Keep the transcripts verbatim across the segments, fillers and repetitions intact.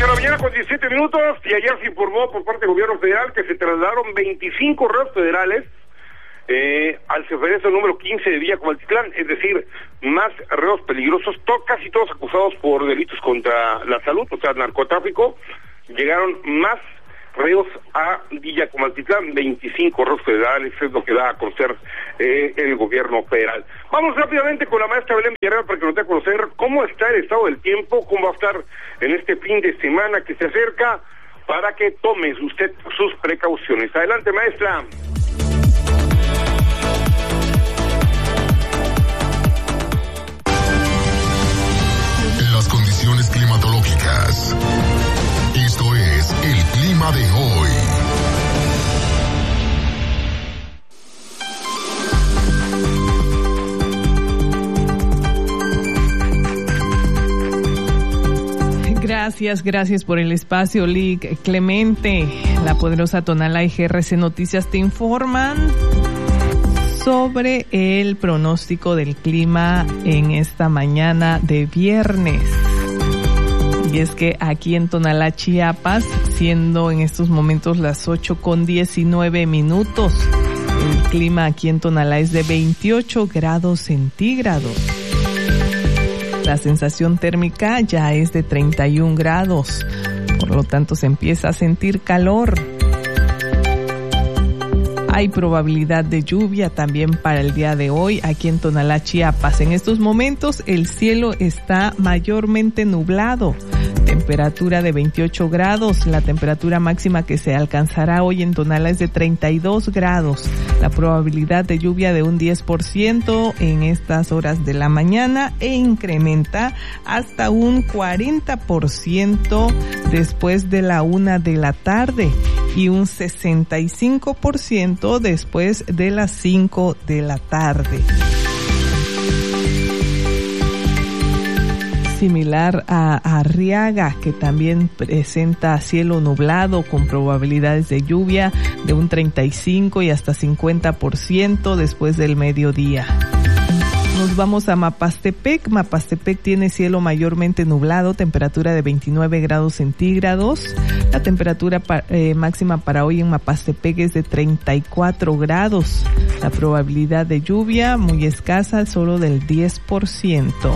ocho de la mañana con diecisiete minutos, y ayer se informó por parte del gobierno federal que se trasladaron veinticinco reos federales eh, al ceferezo número quince de Villa Comaltitlán, es decir, más reos peligrosos, to, casi todos acusados por delitos contra la salud, o sea, narcotráfico. Llegaron más reos a Villa Comaltitlán, veinticinco reos federales, es lo que da a conocer eh, el gobierno federal. Vamos rápidamente con la maestra Belén Villarreal para que nos dé a conocer cómo está el estado del tiempo, cómo va a estar en este fin de semana que se acerca, para que tome usted sus precauciones. Adelante, maestra. Las condiciones climatológicas. Esto es el clima de hoy. Gracias, gracias por el espacio, Lic Clemente. La poderosa Tonalá y G R C Noticias te informan sobre el pronóstico del clima en esta mañana de viernes. Y es que aquí en Tonalá, Chiapas, siendo en estos momentos las ocho con diecinueve minutos, el clima aquí en Tonalá es de veintiocho grados centígrados. La sensación térmica ya es de treinta y un grados, por lo tanto se empieza a sentir calor. Hay probabilidad de lluvia también para el día de hoy aquí en Tonalá, Chiapas. En estos momentos el cielo está mayormente nublado. Temperatura de veintiocho grados. La temperatura máxima que se alcanzará hoy en Tonalá es de treinta y dos grados. La probabilidad de lluvia de un diez por ciento en estas horas de la mañana e incrementa hasta un cuarenta por ciento después de la una de la tarde y un sesenta y cinco por ciento después de las cinco de la tarde. Similar a Arriaga, que también presenta cielo nublado con probabilidades de lluvia de un treinta y cinco y hasta cincuenta por ciento después del mediodía. Nos vamos a Mapastepec. Mapastepec tiene cielo mayormente nublado, temperatura de veintinueve grados centígrados. La temperatura pa, eh, máxima para hoy en Mapastepec es de treinta y cuatro grados. La probabilidad de lluvia muy escasa, solo del diez por ciento.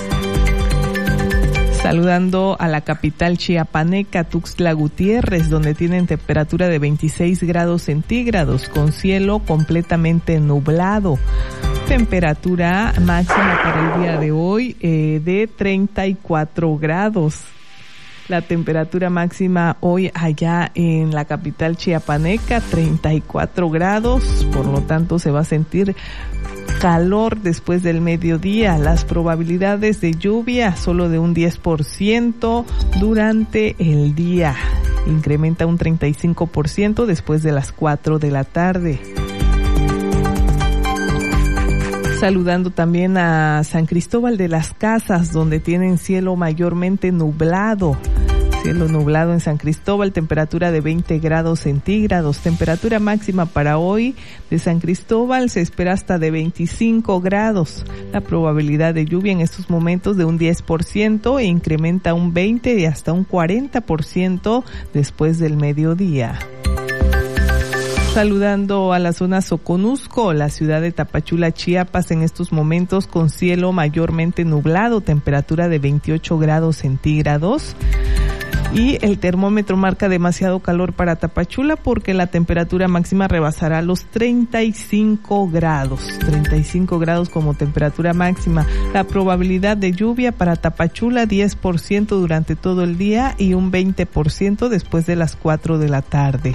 Saludando a la capital chiapaneca, Tuxtla Gutiérrez, donde tienen temperatura de veintiséis grados centígrados, con cielo completamente nublado. Temperatura máxima para el día de hoy eh, de treinta y cuatro grados. La temperatura máxima hoy allá en la capital chiapaneca, treinta y cuatro grados, por lo tanto se va a sentir calor después del mediodía. Las probabilidades de lluvia solo de un diez por ciento durante el día. Incrementa un treinta y cinco por ciento después de las cuatro de la tarde. Saludando también a San Cristóbal de las Casas, donde tienen cielo mayormente nublado. Cielo nublado en San Cristóbal, temperatura de veinte grados centígrados. Temperatura máxima para hoy de San Cristóbal se espera hasta de veinticinco grados. La probabilidad de lluvia en estos momentos de un diez por ciento e incrementa un veinte y hasta un cuarenta por ciento después del mediodía. Saludando a la zona Soconusco, la ciudad de Tapachula, Chiapas, en estos momentos con cielo mayormente nublado, temperatura de veintiocho grados centígrados. Y el termómetro marca demasiado calor para Tapachula porque la temperatura máxima rebasará los treinta y cinco grados. treinta y cinco grados como temperatura máxima. La probabilidad de lluvia para Tapachula diez por ciento durante todo el día y un veinte por ciento después de las cuatro de la tarde.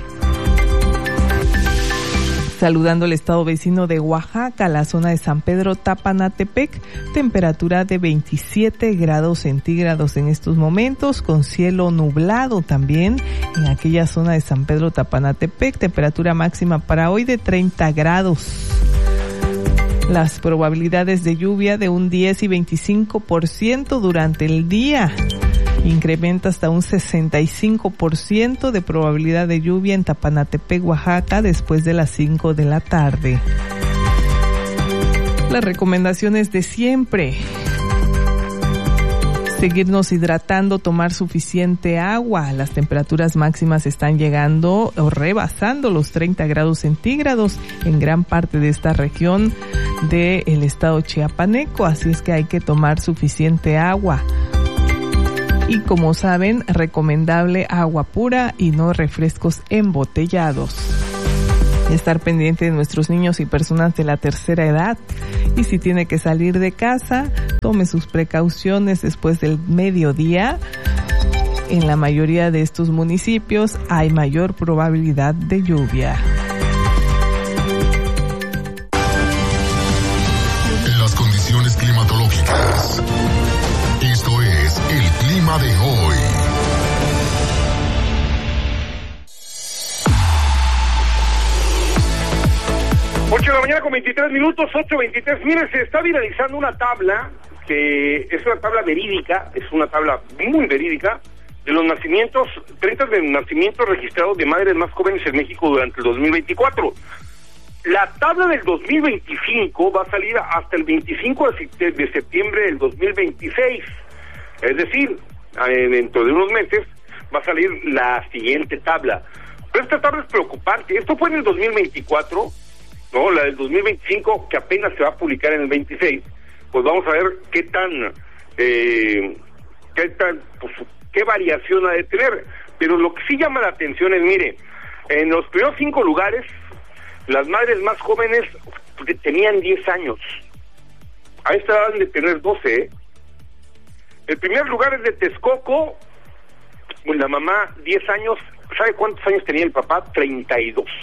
Saludando al estado vecino de Oaxaca, la zona de San Pedro Tapanatepec, temperatura de veintisiete grados centígrados en estos momentos, con cielo nublado también en aquella zona de San Pedro Tapanatepec, temperatura máxima para hoy de treinta grados. Las probabilidades de lluvia de un diez y veinticinco por ciento durante el día. Incrementa hasta un sesenta y cinco por ciento de probabilidad de lluvia en Tapanatepec, Oaxaca, después de las cinco de la tarde. Las recomendaciones de siempre. Seguirnos hidratando, tomar suficiente agua. Las temperaturas máximas están llegando o rebasando los treinta grados centígrados en gran parte de esta región del estado chiapaneco, así es que hay que tomar suficiente agua. Y como saben, recomendable agua pura y no refrescos embotellados. Estar pendiente de nuestros niños y personas de la tercera edad. Y si tiene que salir de casa, tome sus precauciones después del mediodía. En la mayoría de estos municipios hay mayor probabilidad de lluvia. En las condiciones climatológicas. Esto es el clima de hoy. ocho de la mañana con veintitrés minutos, ocho veintitrés. Miren, se está viralizando una tabla que es una tabla verídica, es una tabla muy verídica, de los nacimientos, treinta de nacimientos registrados de madres más jóvenes en México durante el dos mil veinticuatro. La tabla del dos mil veinticinco va a salir hasta el veinticinco de septiembre del dos mil veintiséis. Es decir, dentro de unos meses va a salir la siguiente tabla. Pero esta tabla es preocupante. Esto fue en el dos mil veinticuatro, ¿no? La del dos mil veinticinco, que apenas se va a publicar en el veintiséis. Pues vamos a ver qué tan, eh, qué tan, pues, qué variación ha de tener. Pero lo que sí llama la atención es, mire, en los primeros cinco lugares, las madres más jóvenes tenían diez años. A esta edad han de tener doce, ¿eh? El primer lugar es de Texcoco, la mamá diez años. ¿Sabe cuántos años tenía el papá? treinta y dos.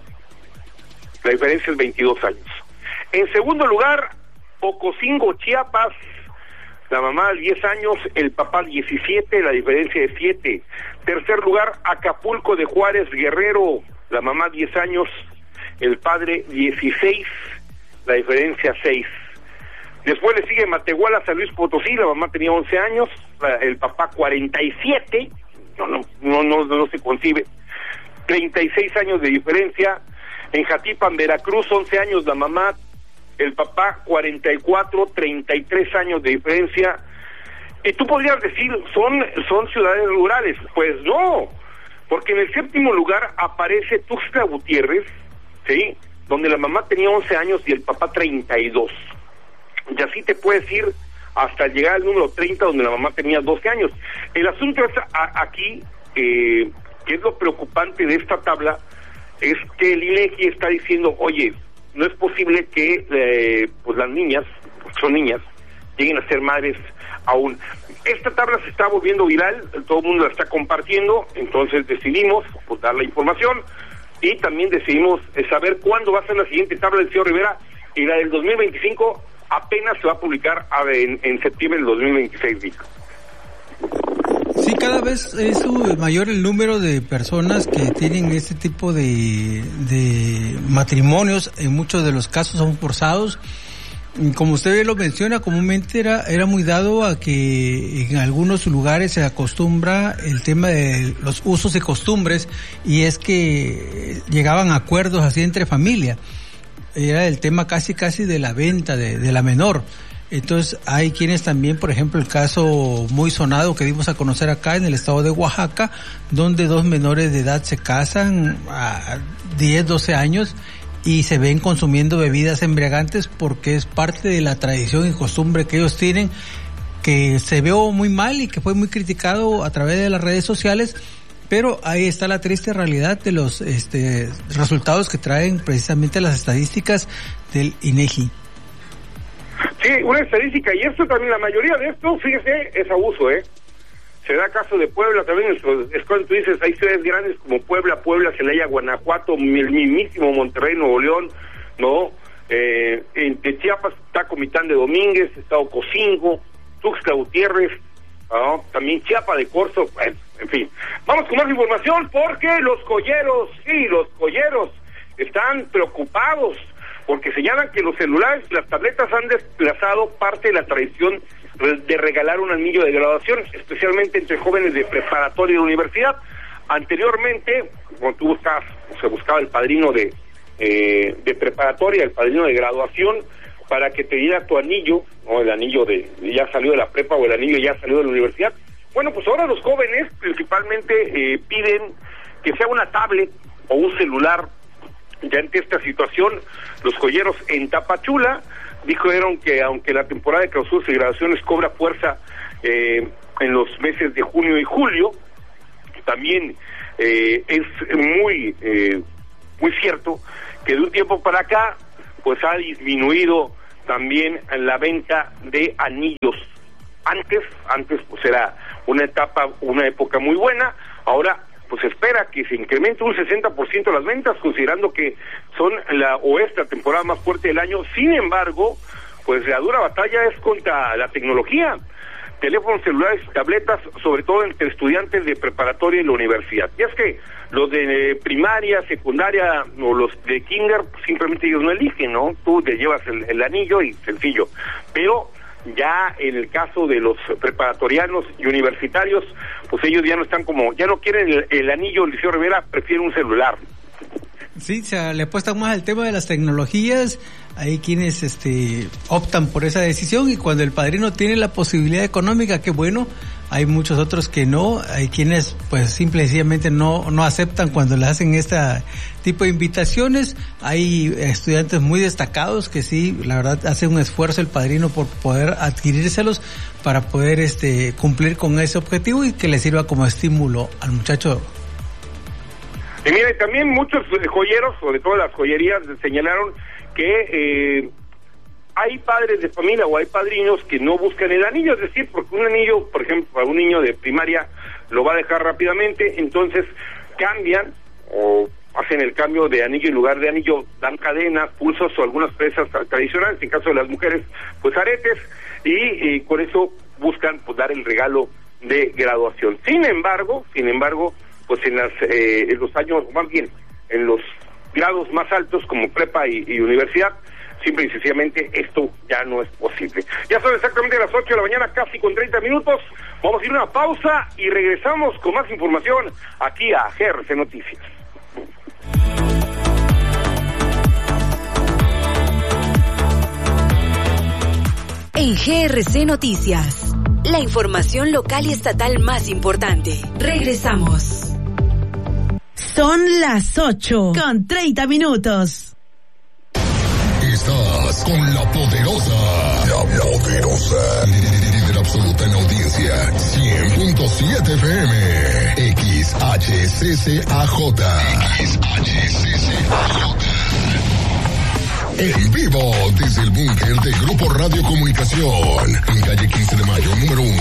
La diferencia es veintidós años. En segundo lugar, Ocosingo, Chiapas, la mamá diez años, el papá diecisiete, la diferencia es siete. Tercer lugar, Acapulco de Juárez, Guerrero, la mamá diez años, el padre dieciséis, la diferencia seis. Después le sigue Matehuala, San Luis Potosí, la mamá tenía once años, la, el papá cuarenta y siete, no, no, no, no, no se concibe, treinta y seis años de diferencia. En Jatipan, Veracruz, once años la mamá, el papá cuarenta y cuatro, treinta y tres años de diferencia. Y tú podrías decir, son, son ciudades rurales. Pues no, porque en el séptimo lugar aparece Tuxtla Gutiérrez, ¿sí?, donde la mamá tenía once años y el papá treinta y dos. Y así te puedes ir hasta llegar al número treinta, donde la mamá tenía doce años. El asunto es a, aquí, eh, que es lo preocupante de esta tabla, es que el INEGI está diciendo, oye, no es posible que eh, pues las niñas, son niñas, lleguen a ser madres aún. Esta tabla se está volviendo viral, todo el mundo la está compartiendo, entonces decidimos pues dar la información y también decidimos eh, saber cuándo va a ser la siguiente tabla del señor Rivera, y la del dos mil veinticinco apenas se va a publicar a ver, en, en septiembre del dos mil veintiséis, dijo. Sí, cada vez es mayor el número de personas que tienen este tipo de, de matrimonios. En muchos de los casos son forzados. Como usted lo menciona, comúnmente era, era muy dado a que en algunos lugares se acostumbra el tema de los usos y costumbres, y es que llegaban a acuerdos así entre familia. Era el tema casi casi de la venta de, de la menor. Entonces hay quienes también, por ejemplo, el caso muy sonado que dimos a conocer acá en el estado de Oaxaca, donde dos menores de edad se casan a diez, doce años y se ven consumiendo bebidas embriagantes porque es parte de la tradición y costumbre que ellos tienen, que se vio muy mal y que fue muy criticado a través de las redes sociales. Pero ahí está la triste realidad de los este, resultados que traen precisamente las estadísticas del INEGI. Sí, una estadística, y esto también, la mayoría de esto, fíjese, es abuso, ¿eh? Se da caso de Puebla también, es cuando tú dices, hay ciudades grandes como Puebla, Puebla, Celaya, Guanajuato, el mismísimo Monterrey, Nuevo León, ¿no? Eh, en de Chiapas está Comitán de Domínguez, está Ocosingo, Tuxtla Gutiérrez, ¿no? También Chiapa de Corzo, bueno, en fin. Vamos con más información, porque los colleros, sí, los colleros están preocupados, porque señalan que los celulares y las tabletas han desplazado parte de la tradición de regalar un anillo de graduación, especialmente entre jóvenes de preparatoria y de universidad. Anteriormente, cuando tú buscabas, se buscaba el padrino de eh, de preparatoria, el padrino de graduación, para que te diera tu anillo, o el anillo de ya salió de la prepa o el anillo ya salió de la universidad. Bueno, pues ahora los jóvenes principalmente eh, piden que sea una tablet o un celular. Ya ante esta situación, los joyeros en Tapachula dijeron que aunque la temporada de clausuras y graduaciones cobra fuerza eh, en los meses de junio y julio, también eh, es muy eh, muy cierto que de un tiempo para acá pues ha disminuido también la venta de anillos. Antes, antes pues era una etapa, una época muy buena, ahora pues se espera que se incremente un sesenta por ciento las ventas, considerando que son la o esta temporada más fuerte del año. Sin embargo, pues la dura batalla es contra la tecnología, teléfonos celulares, tabletas, sobre todo entre estudiantes de preparatoria y la universidad. Y es que los de primaria, secundaria o los de kinder, simplemente ellos no eligen, ¿no? Tú te llevas el, el anillo y sencillo. Pero ya en el caso de los preparatorianos y universitarios, pues ellos ya no están como, ya no quieren el, el anillo, Liceo Rivera, prefieren un celular. Sí, se le apuesta más al tema de las tecnologías, hay quienes este optan por esa decisión, y cuando el padrino tiene la posibilidad económica, qué bueno. Hay muchos otros que no, hay quienes pues simple y sencillamente no, no aceptan cuando les hacen este tipo de invitaciones. Hay estudiantes muy destacados que sí, la verdad, hace un esfuerzo el padrino por poder adquirírselos para poder este cumplir con ese objetivo y que le sirva como estímulo al muchacho. Y mira, y también muchos joyeros, sobre todo las joyerías, señalaron que eh, hay padres de familia o hay padrinos que no buscan el anillo, es decir, porque un anillo, por ejemplo, para un niño de primaria lo va a dejar rápidamente, entonces cambian o hacen el cambio de anillo, en lugar de anillo dan cadenas, pulsos o algunas presas tradicionales, en caso de las mujeres, pues aretes, y, y con eso buscan pues dar el regalo de graduación. Sin embargo, sin embargo, pues en las eh, en los años, más bien, en los grados más altos como prepa y, y universidad, simple y sencillamente esto ya no es posible. Ya son exactamente las ocho de la mañana, casi con treinta minutos. Vamos a ir a una pausa y regresamos con más información aquí a G R C Noticias. En G R C Noticias, la información local y estatal más importante. Regresamos. Son las ocho con treinta minutos. Estás con la poderosa, la poderosa, líder absoluta en audiencia, cien punto siete F M, X H C C A J, X H C C A J. En vivo desde el búnker de Grupo Radio Comunicación, en calle quince de mayo, número uno,